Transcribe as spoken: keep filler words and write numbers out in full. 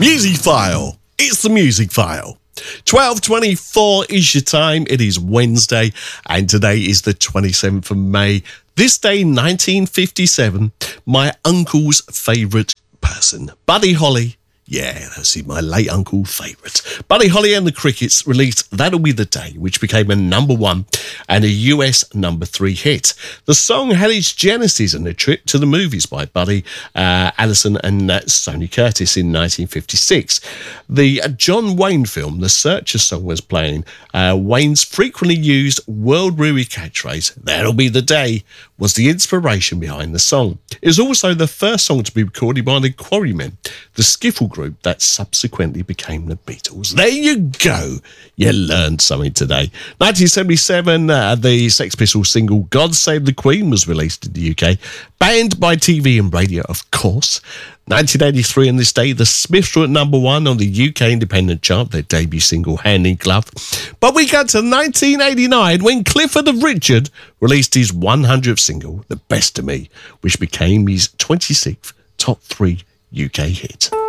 Music File. It's the Music File. twelve twenty-four is your time. It is Wednesday, and today is the twenty-seventh of May. This day, nineteen fifty-seven, my uncle's favourite person, Buddy Holly. Yeah, that's my late uncle favourite. Buddy Holly and the Crickets released That'll Be the Day, which became a number one and a U S number three hit. The song had its genesis in a trip to the movies by Buddy, uh, Allison and uh, Sonny Curtis in nineteen fifty-six. The uh, John Wayne film, The Searcher song, was playing. Uh, Wayne's frequently used world-weary catchphrase, That'll Be the Day, was the inspiration behind the song. It was also the first song to be recorded by the Quarrymen, the skiffle group that subsequently became the Beatles. There you go. You learned something today. nineteen seventy-seven, uh, the Sex Pistols single God Save the Queen was released in the U K, banned by T V and radio, of course. nineteen eighty-three, on this day, the Smiths were at number one on the U K independent chart, their debut single, Hand in Glove. But we got to nineteen eighty-nine when Clifford of Richard released his one hundredth single, The Best of Me, which became his twenty-sixth top three U K hit.